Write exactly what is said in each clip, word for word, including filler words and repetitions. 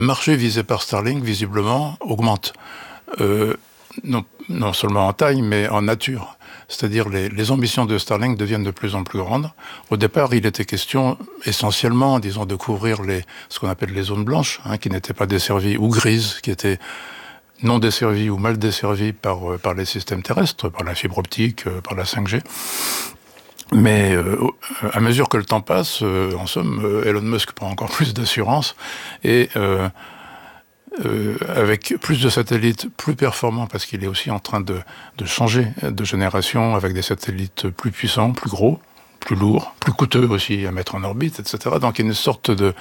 Le marché visé par Starlink, visiblement, augmente. Euh, non, non seulement en taille, mais en nature. C'est-à-dire les, les ambitions de Starlink deviennent de plus en plus grandes. Au départ, il était question essentiellement, disons, de couvrir les, ce qu'on appelle les zones blanches, hein, qui n'étaient pas desservies, ou grises, qui étaient non desservies ou mal desservies par, par les systèmes terrestres, par la fibre optique, par la cinq G. Mais euh, à mesure que le temps passe, euh, en somme, euh, Elon Musk prend encore plus d'assurance et euh, euh, avec plus de satellites plus performants, parce qu'il est aussi en train de, de changer de génération avec des satellites plus puissants, plus gros, plus lourds, plus coûteux aussi à mettre en orbite, et cetera. Donc il y a une sorte de...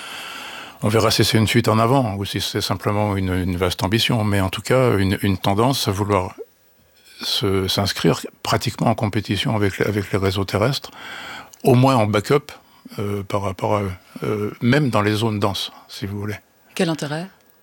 On verra si c'est une fuite en avant ou si c'est simplement une, une vaste ambition, mais en tout cas une, une tendance à vouloir... Se, s'inscrire pratiquement en compétition avec les, avec les réseaux terrestres, au moins en backup, euh, par rapport à eux, euh, même dans les zones denses, si vous voulez. Quel intérêt ?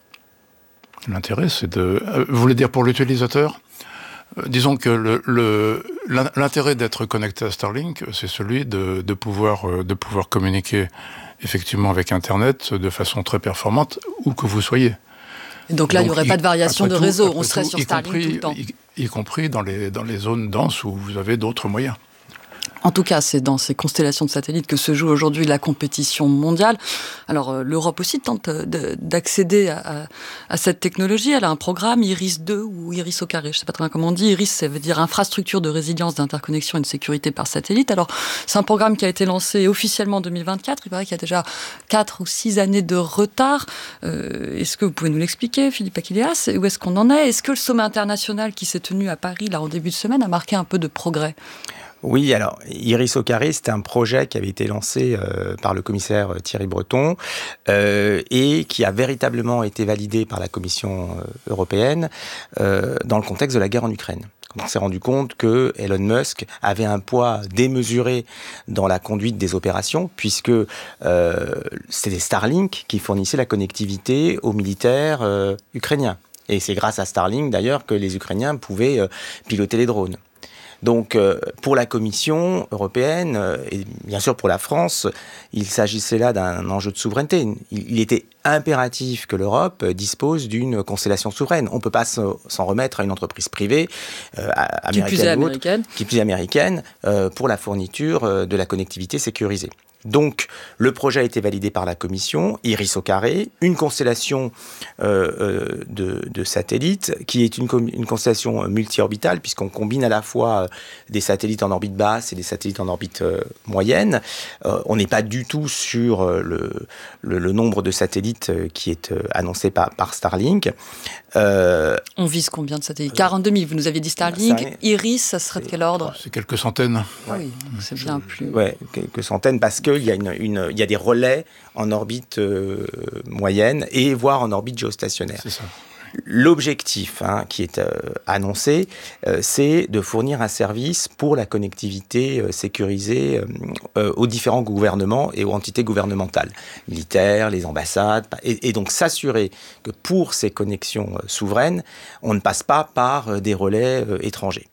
L'intérêt, c'est de... Euh, vous voulez dire pour l'utilisateur ? euh, Disons que le, le, l'intérêt d'être connecté à Starlink, c'est celui de, de, pouvoir, euh, de pouvoir communiquer effectivement avec Internet de façon très performante, où que vous soyez. Et donc là, donc, il n'y aurait y, pas de variation de tout, réseau, on serait tout, sur Starlink compris, tout le temps. Y, y compris dans les, dans les zones denses où vous avez d'autres moyens. En tout cas, c'est dans ces constellations de satellites que se joue aujourd'hui la compétition mondiale. Alors, euh, l'Europe aussi tente de, d'accéder à, à, à cette technologie. Elle a un programme IRIS deux ou IRIS au carré, je ne sais pas très bien comment on dit. IRIS, ça veut dire infrastructure de résilience, d'interconnexion et de sécurité par satellite. Alors, c'est un programme qui a été lancé officiellement en deux mille vingt-quatre. Il paraît qu'il y a déjà quatre ou six années de retard. Euh, est-ce que vous pouvez nous l'expliquer, Philippe Achilleas ? Où est-ce qu'on en est ? Est-ce que le sommet international qui s'est tenu à Paris, là, en début de semaine, a marqué un peu de progrès ? Oui, alors, IRIS au carré, c'était un projet qui avait été lancé euh, par le commissaire Thierry Breton euh, et qui a véritablement été validé par la Commission euh, européenne euh, dans le contexte de la guerre en Ukraine. On s'est rendu compte que Elon Musk avait un poids démesuré dans la conduite des opérations, puisque euh, c'était Starlink qui fournissait la connectivité aux militaires euh, ukrainiens. Et c'est grâce à Starlink, d'ailleurs, que les Ukrainiens pouvaient euh, piloter les drones. Donc, euh, pour la Commission européenne, euh, et bien sûr pour la France, il s'agissait là d'un enjeu de souveraineté. Il, il était impératif que l'Europe dispose d'une constellation souveraine. On ne peut pas s'en remettre à une entreprise privée, euh, américaine, qui plus est américaine, qui plus est américaine euh, pour la fourniture euh, de la connectivité sécurisée. Donc, le projet a été validé par la Commission, IRIS au carré, une constellation euh, euh, de, de satellites, qui est une, une constellation multi-orbitale, puisqu'on combine à la fois des satellites en orbite basse et des satellites en orbite euh, moyenne. Euh, on n'est pas du tout sur le, le, le nombre de satellites qui est euh, annoncé par, par Starlink. Euh, on vise combien de satellites ? quarante-deux mille, vous nous aviez dit Starlink. Ça, IRIS, ça serait de quel ordre ? C'est quelques centaines. Ah oui, c'est bien plus... Oui, quelques centaines, parce qu'il y a, une, une, il y a des relais en orbite euh, moyenne et voire en orbite géostationnaire. C'est ça. L'objectif hein, qui est euh, annoncé, euh, c'est de fournir un service pour la connectivité euh, sécurisée euh, aux différents gouvernements et aux entités gouvernementales, militaires, les ambassades, et, et donc s'assurer que pour ces connexions euh, souveraines, on ne passe pas par euh, des relais euh, étrangers.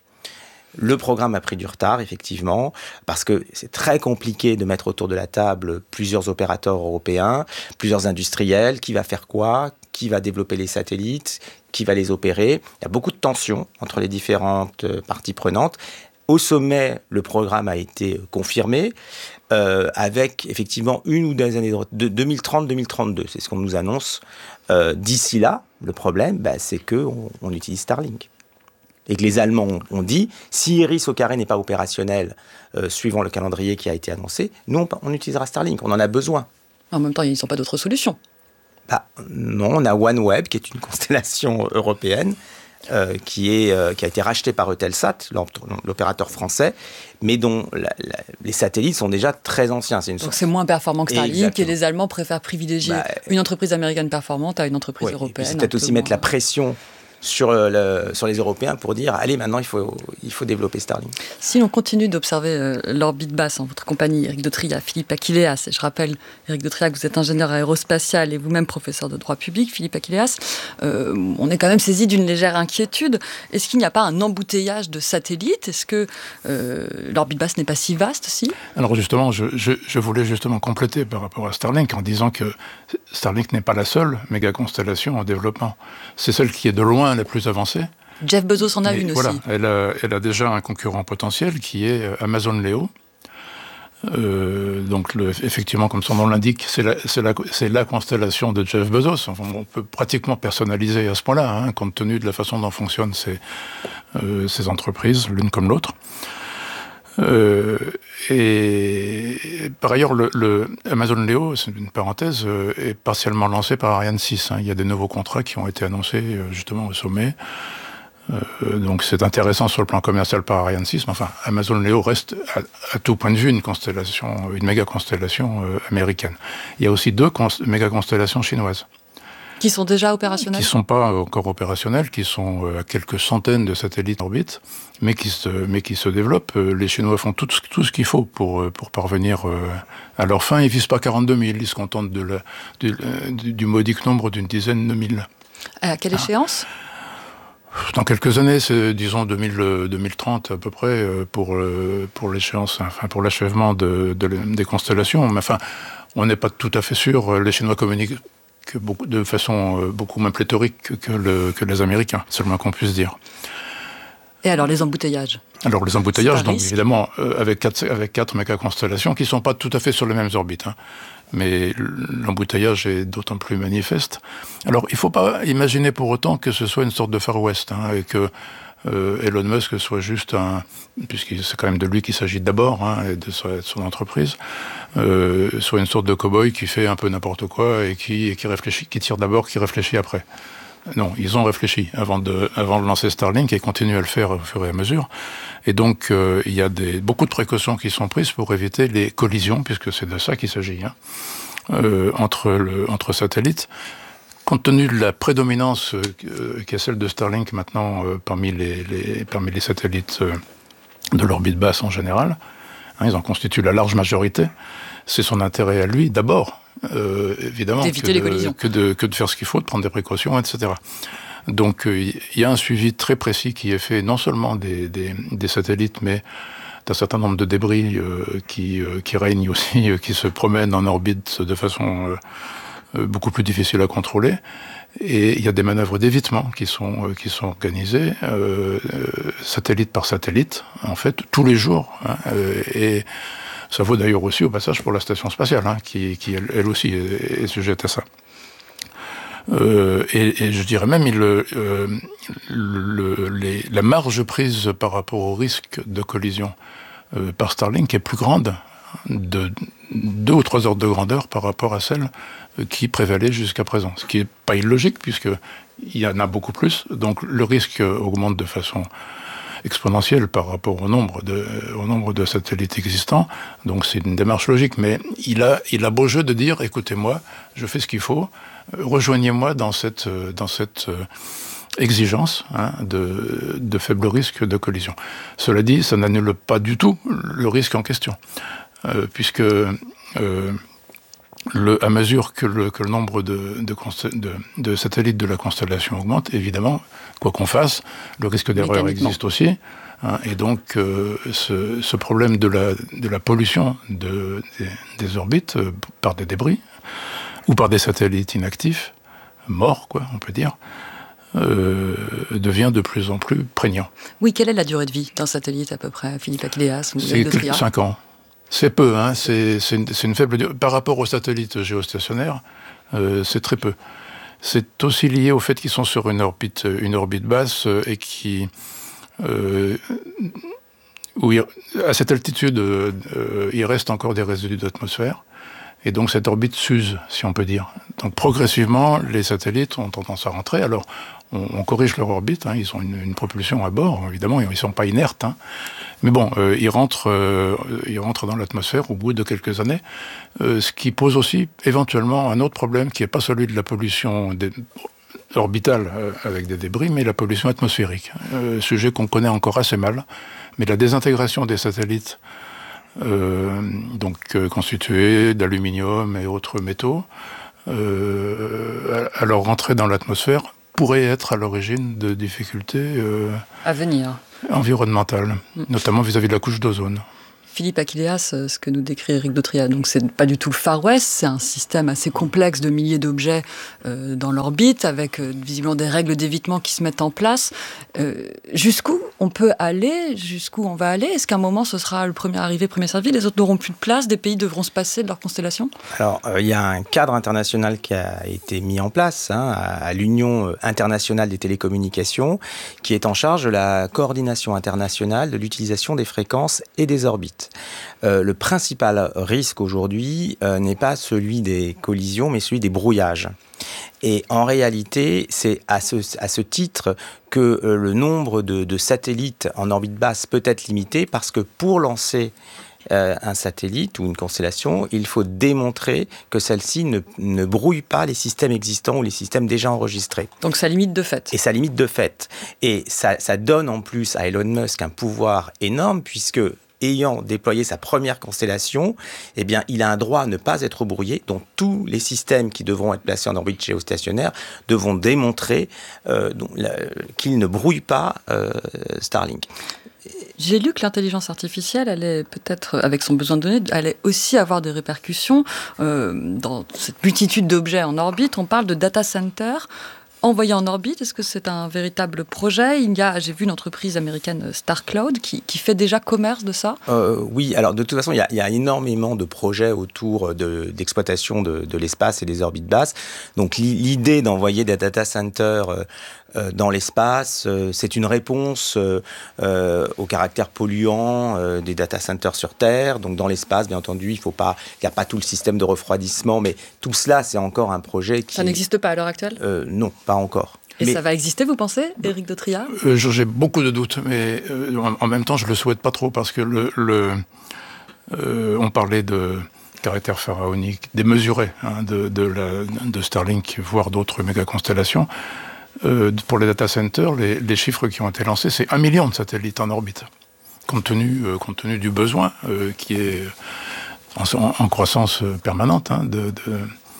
Le programme a pris du retard, effectivement, parce que c'est très compliqué de mettre autour de la table plusieurs opérateurs européens, plusieurs industriels, qui va faire quoi, qui va développer les satellites, qui va les opérer. Il y a beaucoup de tensions entre les différentes parties prenantes. Au sommet, le programme a été confirmé, euh, avec effectivement une ou deux années de deux mille trente deux mille trente-deux, c'est ce qu'on nous annonce. Euh, d'ici là, le problème, bah, c'est qu'on on utilise Starlink. Et que les Allemands ont, ont dit, si IRIS au carré n'est pas opérationnel, euh, suivant le calendrier qui a été annoncé, nous, on, on utilisera Starlink, on en a besoin. En même temps, ils n'ont pas d'autres solutions. Bah, non, on a OneWeb, qui est une constellation européenne, euh, qui, est, euh, qui a été rachetée par Eutelsat, l'opérateur français, mais dont la, la, les satellites sont déjà très anciens. C'est une Donc c'est moins performant que Starlink. Exactement. Et les Allemands préfèrent privilégier bah, une entreprise américaine performante à une entreprise oui, européenne. Et puis c'est peut-être aussi moins... mettre la pression sur, le, sur les Européens pour dire, allez, maintenant, il faut, il faut développer Starlink. Si l'on continue d'observer euh, l'orbite basse en votre compagnie, Éric de Trillac, Philippe Achilleas, et je rappelle, Éric de Trillac, vous êtes ingénieur aérospatial et vous-même professeur de droit public, Philippe Achilleas, euh, on est quand même saisi d'une légère inquiétude. Est-ce qu'il n'y a pas un embouteillage de satellites ? Est-ce que euh, l'orbite basse n'est pas si vaste, si ? Alors justement, je, je, je voulais justement compléter par rapport à Starlink en disant que Starlink n'est pas la seule méga-constellation en développement. C'est celle qui est de loin la plus avancée. Jeff Bezos en a Et une voilà, aussi. Elle a, elle a déjà un concurrent potentiel qui est Amazon Leo. Euh, donc le, effectivement, comme son nom l'indique, c'est la, c'est, la, c'est la constellation de Jeff Bezos. Enfin, on peut pratiquement personnaliser à ce point-là, hein, compte tenu de la façon dont fonctionnent ces, euh, ces entreprises, l'une comme l'autre. Euh, et par ailleurs, le, le Amazon Leo, c'est une parenthèse, euh, est partiellement lancé par Ariane six. Hein. Il y a des nouveaux contrats qui ont été annoncés euh, justement au sommet. Euh, donc c'est intéressant sur le plan commercial par Ariane six, mais enfin, Amazon Leo reste à, à tout point de vue une constellation, une méga constellation euh, américaine. Il y a aussi deux const- méga constellations chinoises. Qui sont déjà opérationnels ? Qui ne sont pas encore opérationnels, qui sont à quelques centaines de satellites en orbite, mais qui se, mais qui se développent. Les Chinois font tout, tout ce qu'il faut pour, pour parvenir à leur fin. Ils ne visent pas quarante-deux mille, ils se contentent de la, du, du modique nombre d'une dizaine de mille. À quelle échéance ? Dans quelques années, c'est disons deux mille, deux mille trente à peu près, pour, pour l'échéance, enfin pour l'achèvement de, de, des constellations. Mais enfin, on n'est pas tout à fait sûr. Les Chinois communiquent que beaucoup, de façon euh, beaucoup moins pléthorique que, que, le, que les Américains, seulement qu'on puisse dire. Et alors les embouteillages ? Alors les embouteillages, donc risque. évidemment, euh, avec quatre, avec quatre méga-constellations qui ne sont pas tout à fait sur les mêmes orbites, hein, mais l'embouteillage est d'autant plus manifeste. Alors il ne faut pas imaginer pour autant que ce soit une sorte de Far West, hein, et que euh, Elon Musk soit juste un, puisque c'est quand même de lui qu'il s'agit d'abord, hein, et de son, de son entreprise, euh, soit une sorte de cow-boy qui fait un peu n'importe quoi et qui, et qui réfléchit, qui tire d'abord, qui réfléchit après. Non, ils ont réfléchi avant de, avant de lancer Starlink et continuent à le faire au fur et à mesure. Et donc, euh, il y a des, beaucoup de précautions qui sont prises pour éviter les collisions, puisque c'est de ça qu'il s'agit, hein, euh, entre, le, entre satellites. Compte tenu de la prédominance euh, qui est celle de Starlink maintenant euh, parmi, les, les, parmi les satellites euh, de l'orbite basse en général, hein, ils en constituent la large majorité, c'est son intérêt à lui, d'abord, euh, évidemment, d'éviter que les de, collisions. Que de, que de faire ce qu'il faut, de prendre des précautions, et cetera. Donc il euh, y a un suivi très précis qui est fait, non seulement des, des, des satellites, mais d'un certain nombre de débris euh, qui, euh, qui règnent aussi, euh, qui se promènent en orbite de façon euh, euh, beaucoup plus difficile à contrôler. Et il y a des manœuvres d'évitement qui sont, euh, qui sont organisées, euh, euh, satellite par satellite, en fait, tous les jours. Hein, euh, et ça vaut d'ailleurs aussi au passage pour la station spatiale, hein, qui, qui elle, elle aussi est, est sujette à ça. Euh, et, et je dirais même il, euh, le, les, la marge prise par rapport au risque de collision euh, par Starlink est plus grande de deux ou trois ordres de grandeur par rapport à celle qui prévalait jusqu'à présent. Ce qui n'est pas illogique puisqu'il y en a beaucoup plus, donc le risque augmente de façon exponentielle par rapport au nombre de, au nombre de satellites existants. Donc c'est une démarche logique, mais il a, il a beau jeu de dire, écoutez-moi, je fais ce qu'il faut, rejoignez-moi dans cette, dans cette exigence, hein, de, de faible risque de collision. Cela dit, ça n'annule pas du tout le risque en question, euh, puisque euh, le, à mesure que le, que le nombre de, de, de, de satellites de la constellation augmente, évidemment, quoi qu'on fasse, le risque d'erreur existe aussi. Hein, et donc, euh, ce, ce problème de la, de la pollution de, des, des orbites euh, par des débris, ou par des satellites inactifs, morts, quoi, on peut dire, euh, devient de plus en plus prégnant. Oui, quelle est la durée de vie d'un satellite à peu près, Philippe Achilleas ou C'est cinq ans. C'est peu, hein, c'est, c'est, une, c'est une faible durée. Par rapport aux satellites géostationnaires, euh, c'est très peu. C'est aussi lié au fait qu'ils sont sur une orbite, une orbite basse euh, et qui... Euh, où il, à cette altitude, euh, il reste encore des résidus d'atmosphère. Et donc cette orbite s'use, si on peut dire. Donc progressivement, les satellites ont tendance à rentrer. Alors, on, on corrige leur orbite, hein, ils ont une, une propulsion à bord, évidemment, ils ne sont pas inertes. Hein. Mais bon, euh, ils, rentrent, euh, ils rentrent dans l'atmosphère au bout de quelques années, euh, ce qui pose aussi éventuellement un autre problème qui n'est pas celui de la pollution des, orbitale euh, avec des débris, mais la pollution atmosphérique. Euh, sujet qu'on connaît encore assez mal, mais la désintégration des satellites, euh, donc euh, constitués d'aluminium et autres métaux, euh, à leur rentrée dans l'atmosphère, pourrait être à l'origine de difficultés euh, à venir. environnementales, mmh. notamment vis-à-vis de la couche d'ozone. Philippe Achilleas, ce que nous décrit Éric Dautriat, donc c'est pas du tout le Far West, c'est un système assez complexe de milliers d'objets euh, dans l'orbite, avec euh, visiblement des règles d'évitement qui se mettent en place. Euh, jusqu'où on peut aller, jusqu'où on va aller? Est-ce qu'à un moment ce sera le premier arrivé, premier servi, les autres n'auront plus de place, des pays devront se passer de leur constellation? Alors, il euh, y a un cadre international qui a été mis en place hein, à, à l'Union internationale des télécommunications, qui est en charge de la coordination internationale de l'utilisation des fréquences et des orbites. Euh, le principal risque aujourd'hui euh, n'est pas celui des collisions, mais celui des brouillages. Et en réalité, c'est à ce, à ce titre que euh, le nombre de, de satellites en orbite basse peut être limité, parce que pour lancer euh, un satellite ou une constellation, il faut démontrer que celle-ci ne, ne brouille pas les systèmes existants ou les systèmes déjà enregistrés. Donc ça limite de fait. Et ça limite de fait. Et ça, ça donne en plus à Elon Musk un pouvoir énorme, puisque ayant déployé sa première constellation, eh bien, il a un droit à ne pas être brouillé, dont tous les systèmes qui devront être placés en orbite géostationnaire devront démontrer euh, donc, la, qu'ils ne brouillent pas euh, Starlink. J'ai lu que l'intelligence artificielle allait peut-être, avec son besoin de données, allait aussi avoir des répercussions euh, dans cette multitude d'objets en orbite. On parle de data center envoyé en orbite. Est-ce que c'est un véritable projet? Il y a, j'ai vu une entreprise américaine, StarCloud, qui, qui fait déjà commerce de ça. Euh, oui, alors de toute façon, il y a, il y a énormément de projets autour de, d'exploitation de, de l'espace et des orbites basses. Donc l'idée d'envoyer des data centers euh, euh, dans l'espace, euh, c'est une réponse euh, euh, au caractère polluant euh, des data centers sur Terre. Donc dans l'espace, bien entendu, il faut pas, il n'y a pas tout le système de refroidissement, mais tout cela, c'est encore un projet qui... Ça n'existe pas à l'heure actuelle euh, Non, pas encore. Et mais... ça va exister, vous pensez, Éric Dautriat? euh, J'ai beaucoup de doutes, mais euh, en, en même temps, je le souhaite pas trop, parce que le, le, euh, on parlait de caractère pharaonique, démesuré hein, de, de, la, de Starlink, voire d'autres méga-constellations. Euh, pour les data centers, les, les chiffres qui ont été lancés, c'est un million de satellites en orbite, compte tenu, euh, compte tenu du besoin euh, qui est en, en croissance permanente hein, de... de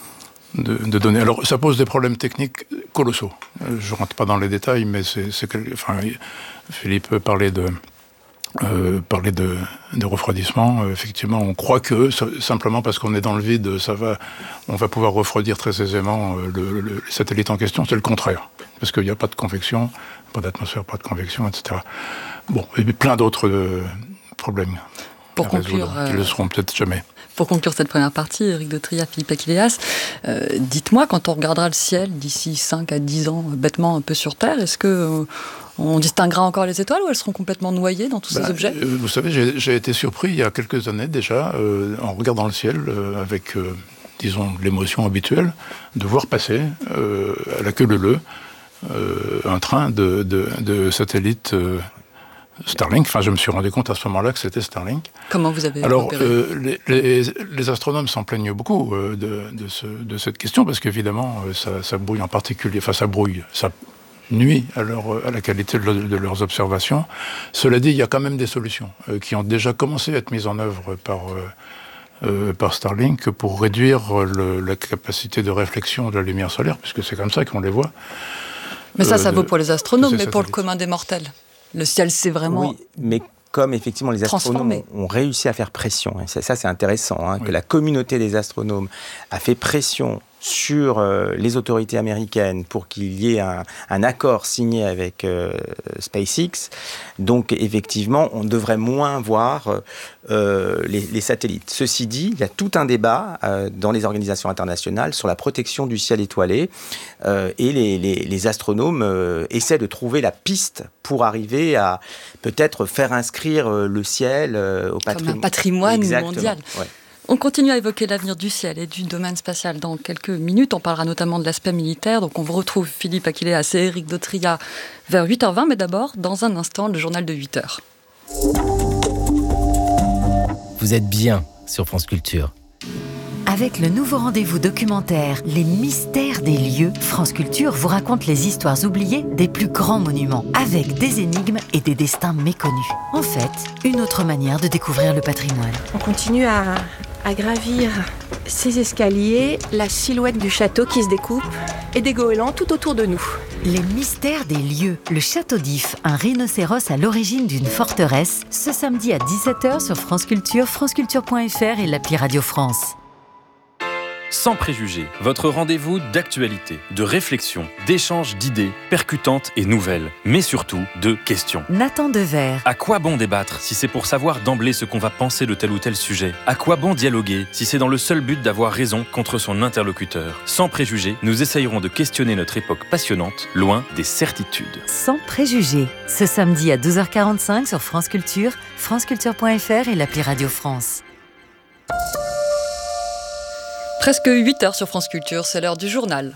De, de données. Alors, ça pose des problèmes techniques colossaux. Je ne rentre pas dans les détails, mais c'est, c'est enfin, Philippe parlait de, euh, parlait de, de refroidissement. Effectivement, on croit que, simplement parce qu'on est dans le vide, ça va, on va pouvoir refroidir très aisément le, le, les satellites en question. C'est le contraire. Parce qu'il n'y a pas de convection, pas d'atmosphère, pas de convection, et cetera. Bon, et puis plein d'autres euh, problèmes. Pour conclure, résoudre, qui ne le seront peut-être jamais. Pour conclure cette première partie, Éric Dautriat, Philippe Achilleas, euh, dites-moi, quand on regardera le ciel d'ici cinq à dix ans, bêtement un peu sur Terre, est-ce que euh, on distinguera encore les étoiles ou elles seront complètement noyées dans tous bah, ces objets? euh, Vous savez, j'ai, j'ai été surpris il y a quelques années déjà, euh, en regardant le ciel, euh, avec, euh, disons, l'émotion habituelle, de voir passer euh, à la queue leu-leu euh, un train de, de, de satellites euh, Starlink. Enfin, je me suis rendu compte à ce moment-là que c'était Starlink. Comment vous avez Alors, repéré euh, les, les, les astronomes s'en plaignent beaucoup euh, de, de, ce, de cette question, parce qu'évidemment, euh, ça, ça brouille en particulier, enfin ça brouille, ça nuit à, leur, à la qualité de, de leurs observations. Cela dit, il y a quand même des solutions euh, qui ont déjà commencé à être mises en œuvre par, euh, euh, par Starlink pour réduire le, la capacité de réflexion de la lumière solaire, puisque c'est comme ça qu'on les voit. Mais ça, euh, ça de, vaut pour les astronomes, mais satellites. Pour le commun des mortels. Le ciel, c'est vraiment... Oui, mais comme effectivement les astronomes ont, ont réussi à faire pression, et ça, ça c'est intéressant, hein, oui. que la communauté des astronomes a fait pression sur euh, les autorités américaines pour qu'il y ait un, un accord signé avec euh, SpaceX. Donc effectivement, on devrait moins voir euh, les, les satellites. Ceci dit, il y a tout un débat euh, dans les organisations internationales sur la protection du ciel étoilé euh, et les, les, les astronomes euh, essaient de trouver la piste pour arriver à peut-être faire inscrire euh, le ciel euh, au patrimoine. Comme un patrimoine Exactement. mondial. Ouais. On continue à évoquer l'avenir du ciel et du domaine spatial dans quelques minutes. On parlera notamment de l'aspect militaire. Donc on vous retrouve Philippe Achilleas et Éric Dautriat vers huit heures vingt. Mais d'abord, dans un instant, le journal de huit heures. Vous êtes bien sur France Culture. Avec le nouveau rendez-vous documentaire Les mystères des lieux, France Culture vous raconte les histoires oubliées des plus grands monuments, avec des énigmes et des destins méconnus. En fait, une autre manière de découvrir le patrimoine. On continue à, à gravir ces escaliers, la silhouette du château qui se découpe et des goélands tout autour de nous. Les mystères des lieux. Le château d'If, un rhinocéros à l'origine d'une forteresse, ce samedi à dix-sept heures sur France Culture, franceculture point f r et l'appli Radio France. Sans préjugés, votre rendez-vous d'actualité, de réflexion, d'échange d'idées percutantes et nouvelles, mais surtout de questions. Nathan Dever. À quoi bon débattre si c'est pour savoir d'emblée ce qu'on va penser de tel ou tel sujet? À quoi bon dialoguer si c'est dans le seul but d'avoir raison contre son interlocuteur? Sans préjugés, nous essayerons de questionner notre époque passionnante, loin des certitudes. Sans préjugés, ce samedi à douze heures quarante-cinq sur France Culture, franceculture point f r et l'appli Radio France. Presque huit heures sur France Culture, c'est l'heure du journal.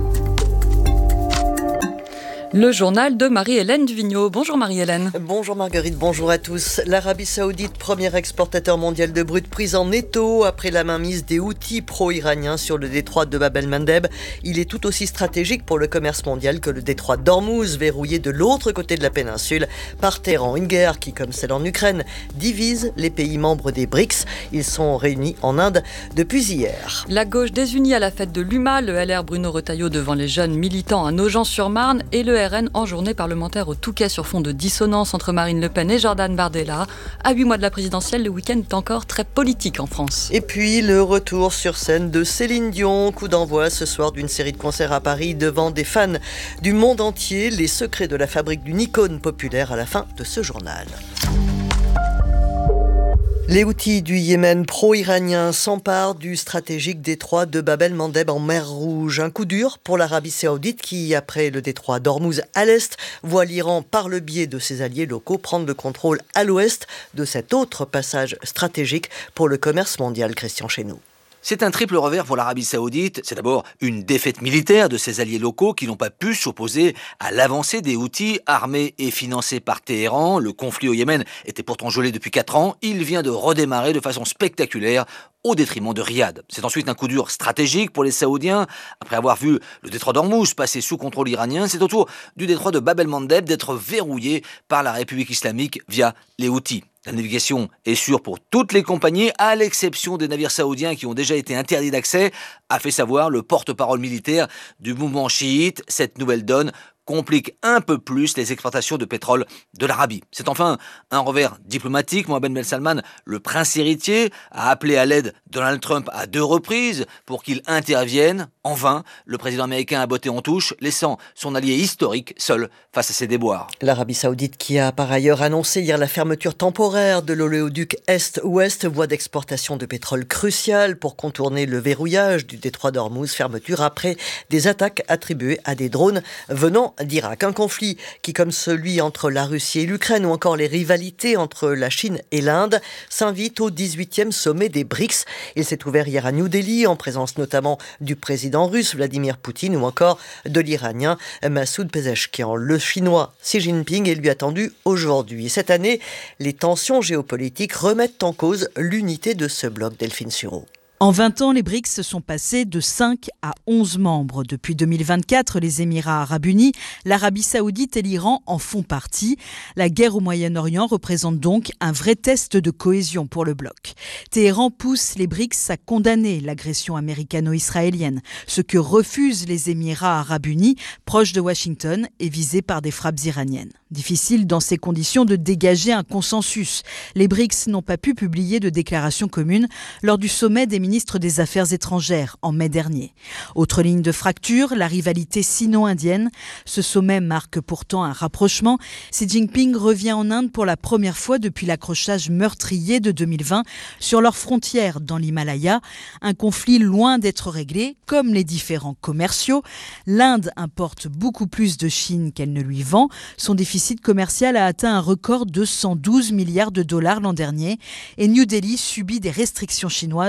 Le journal de Marie-Hélène Duvigneau. Bonjour Marie-Hélène. Bonjour Marguerite, bonjour à tous. L'Arabie Saoudite, premier exportateur mondial de brut, prise en étau après la mainmise des Houthis pro-iraniens sur le détroit de Bab el-Mandeb. Il est tout aussi stratégique pour le commerce mondial que le détroit d'Ormuz, verrouillé de l'autre côté de la péninsule par Téhéran. Une guerre qui, comme celle en Ukraine, divise les pays membres des BRICS. Ils sont réunis en Inde depuis hier. La gauche désunie à la fête de l'U M A, le L R Bruno Retailleau devant les jeunes militants à Nogent-sur-Marne et le R N en journée parlementaire au Touquet sur fond de dissonance entre Marine Le Pen et Jordan Bardella. À huit mois de la présidentielle, le week-end est encore très politique en France. Et puis le retour sur scène de Céline Dion, coup d'envoi ce soir d'une série de concerts à Paris devant des fans du monde entier. Les secrets de la fabrique d'une icône populaire à la fin de ce journal. Les Houthis du Yémen pro-iranien s'emparent du stratégique détroit de Bab el-Mandeb en mer Rouge. Un coup dur pour l'Arabie Saoudite qui, après le détroit d'Ormuz à l'est, voit l'Iran, par le biais de ses alliés locaux, prendre le contrôle à l'ouest de cet autre passage stratégique pour le commerce mondial. Christian Chesneau. C'est un triple revers pour l'Arabie Saoudite. C'est d'abord une défaite militaire de ses alliés locaux qui n'ont pas pu s'opposer à l'avancée des Houthis, armés et financés par Téhéran. Le conflit au Yémen était pourtant gelé depuis quatre ans. Il vient de redémarrer de façon spectaculaire au détriment de Riyad. C'est ensuite un coup dur stratégique pour les Saoudiens. Après avoir vu le détroit d'Ormuz passer sous contrôle iranien, c'est au tour du détroit de Bab el-Mandeb d'être verrouillé par la République islamique via les Houthis. La navigation est sûre pour toutes les compagnies, à l'exception des navires saoudiens qui ont déjà été interdits d'accès, a fait savoir le porte-parole militaire du mouvement chiite. Cette nouvelle donne complique un peu plus les exportations de pétrole de l'Arabie. C'est enfin un revers diplomatique. Mohammed Ben Salman, le prince héritier, a appelé à l'aide Donald Trump à deux reprises pour qu'il intervienne. En vain, le président américain a botté en touche, laissant son allié historique seul face à ses déboires. L'Arabie Saoudite qui a par ailleurs annoncé hier la fermeture temporaire de l'oléoduc Est-Ouest, voie d'exportation de pétrole cruciale pour contourner le verrouillage du détroit d'Ormuz. Fermeture après des attaques attribuées à des drones venant d'Irak. Un conflit qui, comme celui entre la Russie et l'Ukraine ou encore les rivalités entre la Chine et l'Inde, s'invite au dix-huitième sommet des BRICS. Il s'est ouvert hier à New Delhi en présence notamment du président russe Vladimir Poutine ou encore de l'Iranien Massoud Pezeshkian. Le Chinois Xi Jinping est lui attendu aujourd'hui. Cette année, les tensions géopolitiques remettent en cause l'unité de ce bloc. Delphine Sureau. En vingt ans, les BRICS se sont passés de cinq à onze membres. Depuis deux mille vingt-quatre, les Émirats arabes unis, l'Arabie saoudite et l'Iran en font partie. La guerre au Moyen-Orient représente donc un vrai test de cohésion pour le bloc. Téhéran pousse les BRICS à condamner l'agression américano-israélienne, ce que refusent les Émirats arabes unis, proches de Washington et visés par des frappes iraniennes. Difficile dans ces conditions de dégager un consensus. Les BRICS n'ont pas pu publier de déclaration commune lors du sommet des ministre des Affaires étrangères en mai dernier. Autre ligne de fracture, la rivalité sino-indienne. Ce sommet marque pourtant un rapprochement. Xi Jinping revient en Inde pour la première fois depuis l'accrochage meurtrier de deux mille vingt sur leurs frontières dans l'Himalaya. Un conflit loin d'être réglé, comme les différends commerciaux. L'Inde importe beaucoup plus de Chine qu'elle ne lui vend. Son déficit commercial a atteint un record de cent douze milliards de dollars l'an dernier. Et New Delhi subit des restrictions chinoises sur l'exportation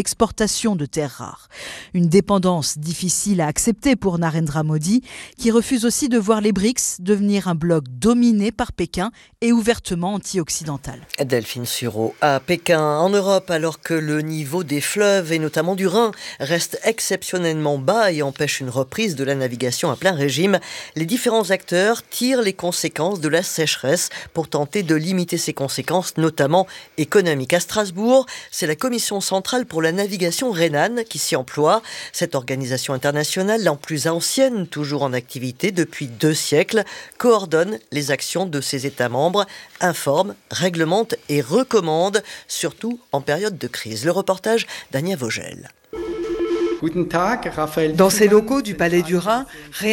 l'exportation de terres rares. Une dépendance difficile à accepter pour Narendra Modi, qui refuse aussi de voir les B R I C S devenir un bloc dominé par Pékin et ouvertement anti-occidental. Delphine Sureau à Pékin. En Europe, alors que le niveau des fleuves et notamment du Rhin reste exceptionnellement bas et empêche une reprise de la navigation à plein régime, les différents acteurs tirent les conséquences de la sécheresse pour tenter de limiter ses conséquences, notamment économiques. À Strasbourg, c'est la Commission centrale pour la navigation rhénane qui s'y emploie. Cette organisation internationale, la plus ancienne, toujours en activité depuis deux siècles, coordonne les actions de ses États membres, informe, réglemente et recommande, surtout en période de crise. Le reportage d'Ania Vogel. Dans ces locaux du Palais du Rhin,